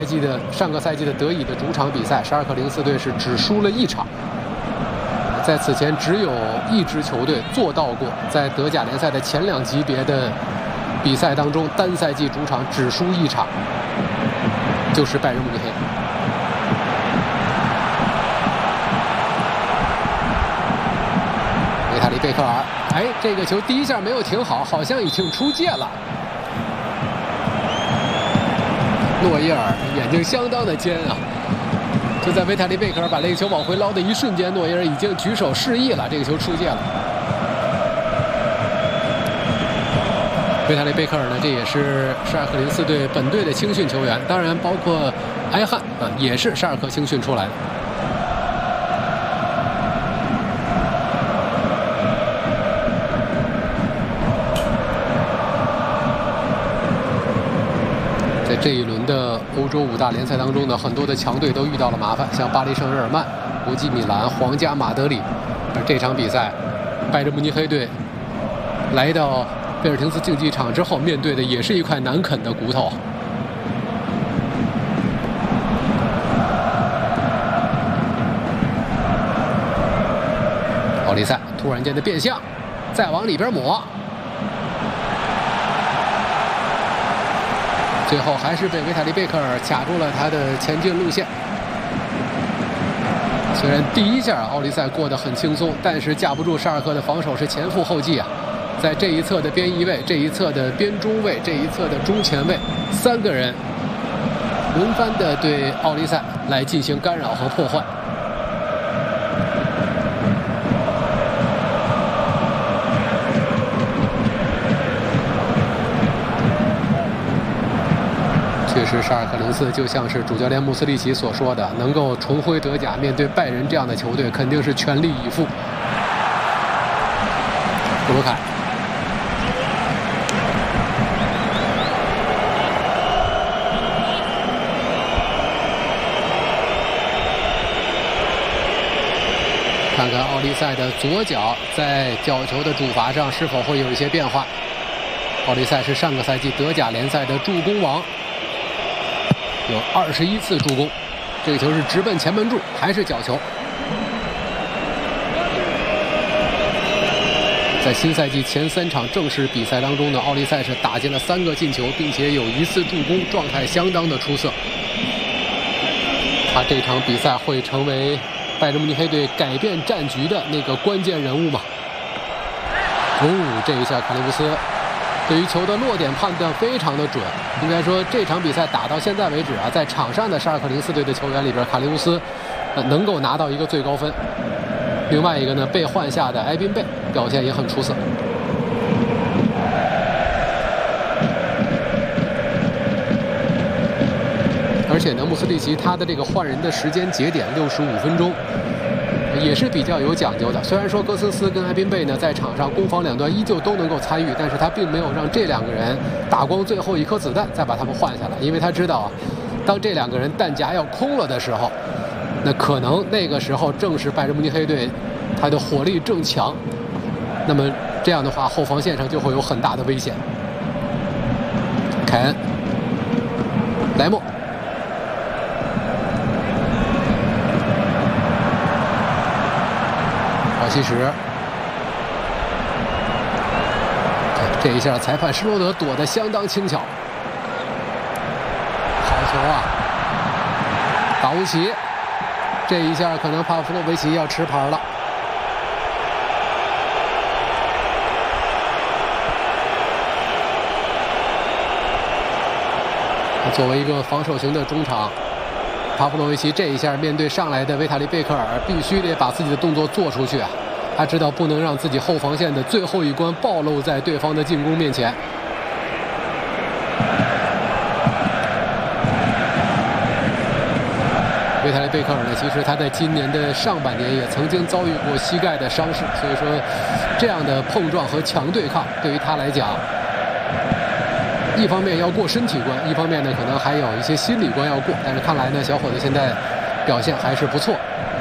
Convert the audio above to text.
上个赛季的德乙的主场比赛，沙尔克04队是只输了1场。在此前，只有1支球队做到过在德甲联赛的前2级别的比赛当中，单赛季主场只输1场，就是拜仁慕尼黑。维塔利·贝克尔，这个球第一下没有停好，好像已经出界了。诺伊尔眼睛相当的尖啊！就在维塔利·贝克尔把这个球往回捞的一瞬间，诺伊尔已经举手示意了，这个球出界了。维塔利·贝克尔呢，这也是沙尔克04队本队的青训球员，当然包括埃汉也是沙尔克青训出来的。在这一轮的欧洲5大联赛当中呢，很多的强队都遇到了麻烦，像巴黎圣日耳曼、国际米兰、皇家马德里。而这场比赛，拜仁慕尼黑队来到贝尔廷斯竞技场之后，面对的也是一块难啃的骨头。奥利塞突然间的变向，再往里边抹。最后还是被维塔利·贝克尔卡住了他的前进路线。虽然第一下奥利塞过得很轻松，但是架不住沙尔克的防守是前赴后继啊。在这一侧的边翼位、这一侧的边中卫、这一侧的中前卫，3个人轮番的对奥利塞来进行干扰和破坏。确实，沙尔克04就像是主教练穆斯利奇所说的，能够重回德甲，面对拜仁这样的球队，肯定是全力以赴。布鲁凯，看看奥利塞的左脚在角球的主罚上是否会有一些变化。奥利塞是上个赛季德甲联赛的助攻王。有21次助攻，这个球是直奔前门柱，还是角球？在新赛季前3场正式比赛当中呢，奥利塞是打进了3个进球，并且有1次助攻，状态相当的出色。他这场比赛会成为拜仁慕尼黑队改变战局的那个关键人物吗？这一下卡利乌斯对于球的落点判断非常的准，应该说这场比赛打到现在为止啊，在场上的沙尔克04队的球员里边，卡利乌斯能够拿到一个最高分。另外一个呢，被换下的埃宾贝表现也很出色。而且呢，穆斯利奇他的这个换人的时间节点65分钟。也是比较有讲究的。虽然说戈森斯跟埃宾贝呢在场上攻防两端依旧都能够参与，但是他并没有让这2个人打光最后一颗子弹再把他们换下来，因为他知道啊，当这2个人弹夹要空了的时候，那可能那个时候正是拜仁慕尼黑队他的火力正强，那么这样的话后防线上就会有很大的危险。凯恩、莱莫。其实，这一下裁判施罗德躲得相当轻巧，好球啊！达乌奇，这一下可能帕夫洛维奇要吃牌了。作为一个防守型的中场，帕夫洛维奇这一下面对上来的维塔利·贝克尔，必须得把自己的动作做出去啊！他知道不能让自己后防线的最后一关暴露在对方的进攻面前。维塔利·贝克尔呢，其实他在今年的上半年也曾经遭遇过膝盖的伤势，所以说这样的碰撞和强对抗对于他来讲，一方面要过身体关，一方面呢可能还有一些心理关要过。但是看来呢，小伙子现在表现还是不错。